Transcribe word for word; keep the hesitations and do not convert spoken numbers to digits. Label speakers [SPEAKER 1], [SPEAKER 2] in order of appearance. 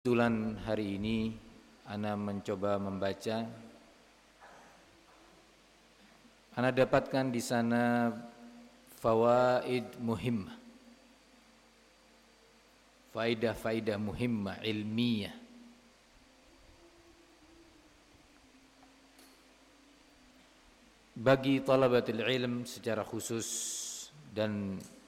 [SPEAKER 1] Kebetulan hari ini ana mencoba membaca, ana dapatkan di sana fawaid muhimmah, faidah-faidah muhimmah ilmiah. Bagi talabatul ilm secara khusus dan